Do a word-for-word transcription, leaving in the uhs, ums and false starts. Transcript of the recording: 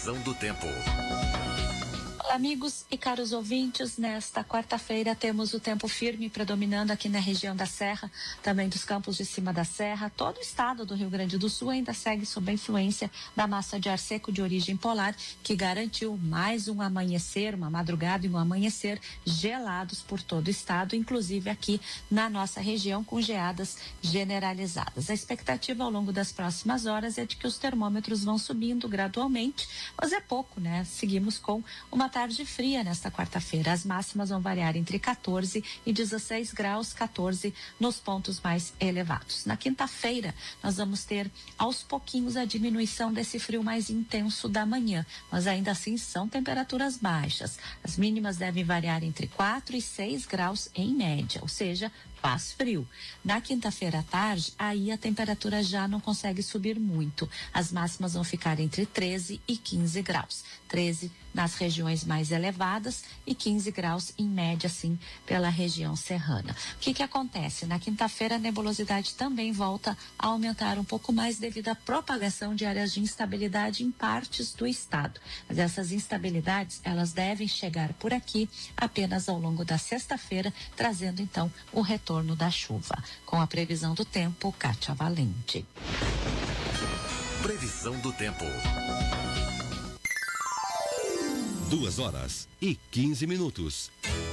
Previsão do tempo. Olá, amigos e caros ouvintes. Nesta quarta-feira temos o tempo firme predominando aqui na região da Serra, também dos campos de cima da Serra. Todo o estado do Rio Grande do Sul ainda segue sob a influência da massa de ar seco de origem polar, que garantiu mais um amanhecer, uma madrugada e um amanhecer gelados por todo o estado, inclusive aqui na nossa região, com geadas generalizadas. A expectativa ao longo das próximas horas é de que os termômetros vão subindo gradualmente, mas é pouco, né? Seguimos com uma tarde fria nesta quarta-feira. As máximas vão variar entre quatorze e dezesseis graus, quatorze nos pontos mais elevados. Na quinta-feira, nós vamos ter aos pouquinhos a diminuição desse frio mais intenso da manhã, mas ainda assim são temperaturas baixas. As mínimas devem variar entre quatro e seis graus em média, ou seja, faz frio. Na quinta-feira à tarde, aí a temperatura já não consegue subir muito. As máximas vão ficar entre treze e quinze graus. treze nas regiões mais elevadas e quinze graus em média, sim, pela região serrana. O que que acontece? Na quinta-feira, a nebulosidade também volta a aumentar um pouco mais devido à propagação de áreas de instabilidade em partes do estado. Mas essas instabilidades, elas devem chegar por aqui apenas ao longo da sexta-feira, trazendo então o retorno da chuva. Com a previsão do tempo, Kátia Valente. Previsão do tempo. Duas horas e quinze minutos.